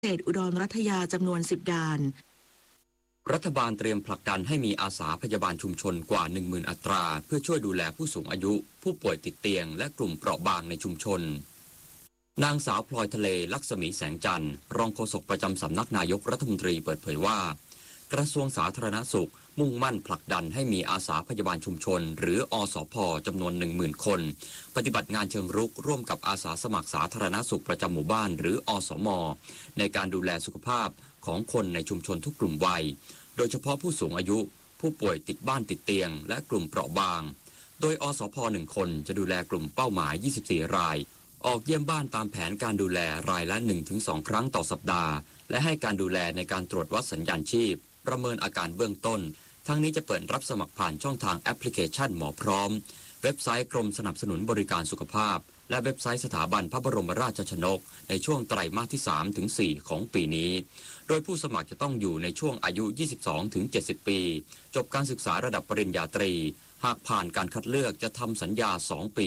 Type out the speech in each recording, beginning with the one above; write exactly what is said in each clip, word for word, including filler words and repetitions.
เขตอุดรรัตยาจำนวนสิบด่านรัฐบาลเตรียมผลักดันให้มีอาสาพยาบาลชุมชนกว่า หนึ่งหมื่น อัตราเพื่อช่วยดูแลผู้สูงอายุผู้ป่วยติดเตียงและกลุ่มเปราะบางในชุมชนนางสาวพลอยทะเลลักษมีแสงจันทร์รองโฆษกประจำสำนักนายกรัฐมนตรีเปิดเผยว่ากระทรวงสาธารณสุขมุ่งมั่นผลักดันให้มีอาสาพยาบาลชุมชนหรืออสพจำนวน หนึ่งหมื่น คนปฏิบัติงานเชิงรุกร่วมกับอาสาสมัครสาธารณสุขประจำหมู่บ้านหรืออสมในการดูแลสุขภาพของคนในชุมชนทุกกลุ่มวัยโดยเฉพาะผู้สูงอายุผู้ป่วยติดบ้านติดเตียงและกลุ่มเปราะบางโดยอสพหนึ่งคนจะดูแลกลุ่มเป้าหมายยี่สิบสี่รายออกเยี่ยมบ้านตามแผนการดูแลรายละ หนึ่งถึงสอง ครั้งต่อสัปดาห์และให้การดูแลในการตรวจวัดสัญญาณชีพประเมินอาการเบื้องต้นทั้งนี้จะเปิดรับสมัครผ่านช่องทางแอปพลิเคชันหมอพร้อมเว็บไซต์กรมสนับสนุนบริการสุขภาพและเว็บไซต์สถาบันพระบรมราชชนกในช่วงไตรมาสที่ สามถึงสี่ ของปีนี้โดยผู้สมัครจะต้องอยู่ในช่วงอายุ ยี่สิบสองถึงเจ็ดสิบ ปีจบการศึกษาระดับปริญญาตรีหากผ่านการคัดเลือกจะทำสัญญาสองปี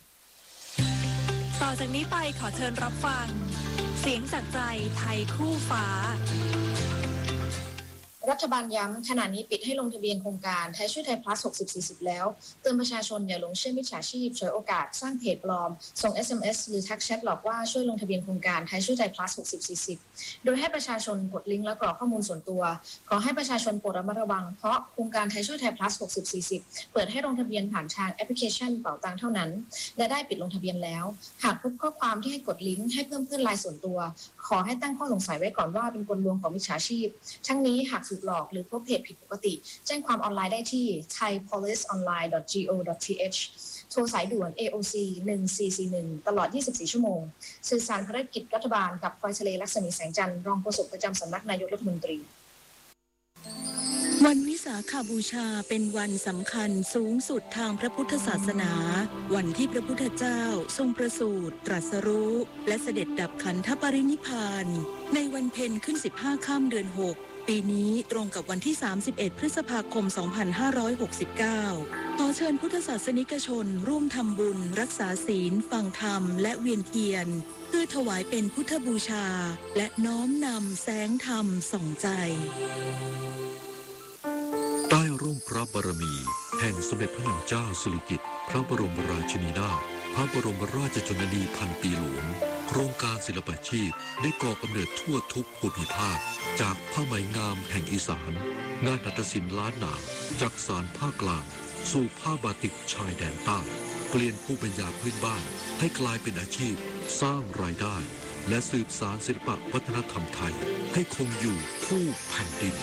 ต่อจากนี้ไปขอเชิญรับฟังเสียงจากใจไทยคู่ฟ้ารัฐบาลย้ำขณะนี้ปิดให้ลงทะเบียนโครงการไทยช่วยไทย plus หกสิบ สี่สิบ แล้วเตือนประชาชนอย่าหลงเชื่อมิจฉาชีพฉวยโอกาสสร้างเพจปลอมส่ง เอส เอ็ม เอส หรือทักแชทหลอกว่าช่วยลงทะเบียนโครงการไทยช่วยไทย plus หกสิบ สี่สิบ โดยให้ประชาชนกดลิงก์และกรอกข้อมูลส่วนตัวขอให้ประชาชนโปรดระมัดระวังเพราะโครงการไทยช่วยไทย plus หกสิบ สี่สิบ เปิดให้ลงทะเบียนผ่านทางแอปพลิเคชันเป๋าตังเท่านั้นและได้ปิดลงทะเบียนแล้วหากพบข้อความที่ให้กดลิงก์ให้เพิ่มเพื่อนไลน์ส่วนตัวขอให้ตั้งข้อสงสัยไว้ก่อนว่าเป็นกลลวงของมิจฉาชีพทั้งนี้หากถูกหลอกหรือพบเพจผิดปกติแจ้งความออนไลน์ได้ที่ ไทย โพลิส ออนไลน์ ดอท จี โอ ดอท ที เอช โทรสายด่วน เอ โอ ซี หนึ่งสี่สี่หนึ่ง ตลอด ยี่สิบสี่ ชั่วโมงสื่อสารภารกิจรัฐบาลกับพลอยทะเลลักษมีแสงจันทร์รองโฆษกประจำสำนักนายกรัฐมนตรีวันวิสาขบูชาเป็นวันสำคัญสูงสุดทางพระพุทธศาสนาวันที่พระพุทธเจ้าทรงประสูติตรัสรู้และเสด็จดับขันธปรินิพพานในวันเพ็ญขึ้นสิบห้าค่ำเดือนหกปีนี้ตรงกับวันที่สามสิบเอ็ดพฤษภาคมสองพันห้าร้อยหกสิบเก้าขอเชิญพุทธศาสนิกชนร่วมทำบุญรักษาศีลฟังธรรมและเวียนเทียนเพื่อถวายเป็นพุทธบูชาและน้อมนำแสงธรรมส่องใจใต้ร่มพระบารมีแห่งสมเด็จพระนางเจ้าสิริกิติ์พระบรมราชินีนาถพระบรมราชชนนีพันปีหลวงโครงการศิลปาชีพได้ก่อกำเนิดทั่วทุกภูมิภาคจากผ้าไหมงามแห่งอีสานงานหัตถศิลป์ล้านนาจากสานภาคกลางสู่ผ้าบาติกชายแดนใต้เปลี่ยนภูมิปัญญาพื้นบ้านให้กลายเป็นอาชีพสร้างรายได้และสืบสานศิลปวัฒนธรรมไทยให้คงอยู่คู่แผ่นดิน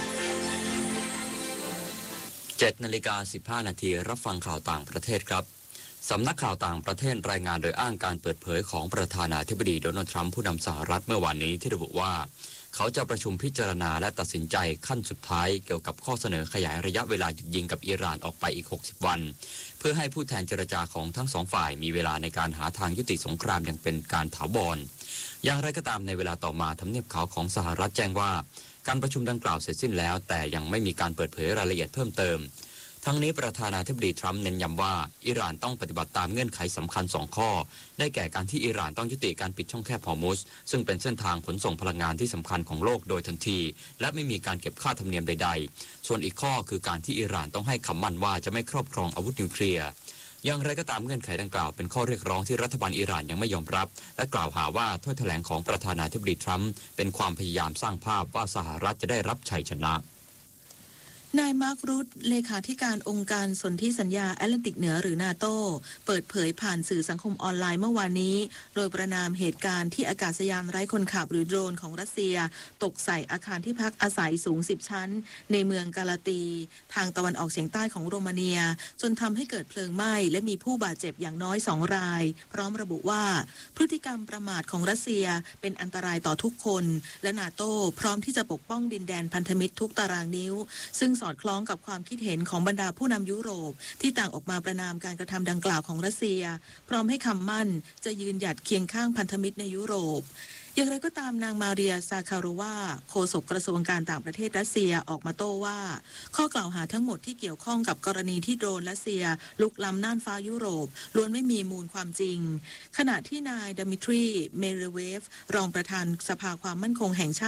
เจ็ดนาฬิกาสิบห้านาทีรับฟังข่าวต่างประเทศครับสำนักข่าวต่างประเทศรายงานโดยอ้างการเปิดเผยของประธานาธิบดีโดนัลด์ทรัมป์ผู้นำสหรัฐเมื่อวานนี้ที่ระบุว่าเขาจะประชุมพิจารณาและตัดสินใจขั้นสุดท้ายเกี่ยวกับข้อเสนอขยายระยะเวลาหยุดยิงกับอิหร่านออกไปอีกหกสิบวันเพื่อให้ผู้แทนเจรจาของทั้งสองฝ่ายมีเวลาในการหาทางยุติสงครามอย่างเป็นการถาวรอย่างไรก็ตามในเวลาต่อมาทำเนียบขาวของสหรัฐแจ้งว่าการประชุมดังกล่าวเสร็จสิ้นแล้วแต่ยังไม่มีการเปิดเผยรายละเอียดเพิ่มเติมทั้งนี้ประธานาธิบดีทรัมป์เน้นย้ำว่าอิหร่านต้องปฏิบัติตามเงื่อนไขสำคัญสองข้อได้แก่การที่อิหร่านต้องยุติการปิดช่องแคบฮอร์มุซซึ่งเป็นเส้นทางขนส่งพลังงานที่สำคัญของโลกโดยทันทีและไม่มีการเก็บค่าธรรมเนียมใดๆส่วนอีกข้อคือการที่อิหร่านต้องให้คำมั่นว่าจะไม่ครอบครองอาวุธนิวเคลียร์อย่างไรก็ตามเงื่อนไขดังกล่าวเป็นข้อเรียกร้องที่รัฐบาลอิหร่านยังไม่ยอมรับและกล่าวหาว่าถ้อยแถลงของประธานาธิบดีทรัมป์เป็นความพยายามสร้างภาพว่าสหรัฐจะได้รับชัยชนะนายมาร์ครูตเลขาธิการองค์การสนธิสัญญาแอตแลนติกเหนือหรือนาโต้เปิดเผยผ่านสื่อสังคมออนไลน์เมื่อวานนี้โดยประนามเหตุการณ์ที่อากาศยานไร้คนขับหรือโดรนของรัสเซียตกใส่อาคารที่พักอาศัยสูงสิบชั้นในเมืองกาลาตีทางตะวันออกเฉียงใต้ของโรมาเนียจนทำให้เกิดเพลิงไหม้และมีผู้บาดเจ็บอย่างน้อยสองรายพร้อมระบุว่าพฤติกรรมประมาทของรัสเซียเป็นอันตรายต่อทุกคนและนาโต้พร้อมที่จะปกป้องดินแดนพันธมิตรทุกตารางนิ้วซึ่งสอดคล้องกับความคิดเห็นของบรรดาผู้นำยุโรปที่ต่างออกมาประณามการกระทำดังกล่าวของรัสเซียพร้อมให้คำมั่นจะยืนหยัดเคียงข้างพันธมิตรในยุโรปอย่างไรก็ตามนางมาเรียซาคาโรวาโฆษกกระทรวงการต่างประเทศรัสเซียออกมาโต้ว่าข้อกล่าวหาทั้งหมดที่เกี่ยวข้องกับกรณีที่โดรนรัสเซียลุกล้ำน่านฟ้ายุโรปล้วนไม่มีมูลความจริงขณะที่นายดมิทรีเมเรเวฟรองประธานสภาความมั่นคงแห่งชาติ